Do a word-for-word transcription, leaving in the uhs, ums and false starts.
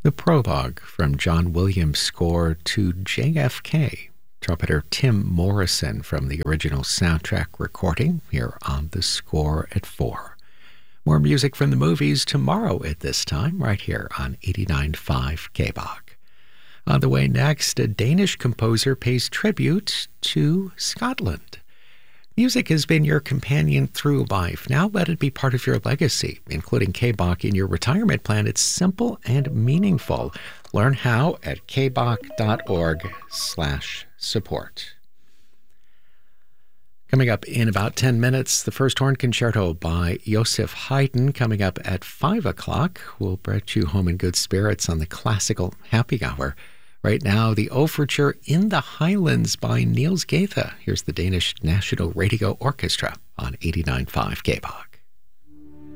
The prologue from John Williams' score to J F K. Trumpeter Tim Morrison from the original soundtrack recording here on The Score at four. More music from the movies tomorrow at this time, right here on eighty-nine point five K B O C. On the way next, a Danish composer pays tribute to Scotland. Music has been your companion through life. Now let it be part of your legacy, including K B O C in your retirement plan. It's simple and meaningful. Learn how at kboc.org slash support. Coming up in about ten minutes, the first horn concerto by Joseph Haydn. Coming up at five o'clock, we'll bring you home in good spirits on the classical happy hour. Right now, the overture In the Highlands by Niels Gade. Here's the Danish National Radio Orchestra on eighty-nine point five K B O C.